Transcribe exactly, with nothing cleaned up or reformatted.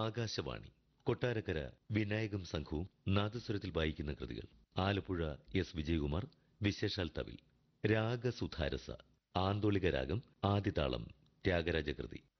ആകാശവാണി. കൊട്ടാരക്കര വിനായകം സംഘവും നാദസ്വരത്തിൽ വായിക്കുന്ന കൃതികൾ. ആലപ്പുഴ എസ് വിജയകുമാർ വിശേഷാൽ തവിൽ. രാഗസുധാരസ ആന്തോളിക രാഗം ആദിതാളം ത്യാഗരാജകൃതി.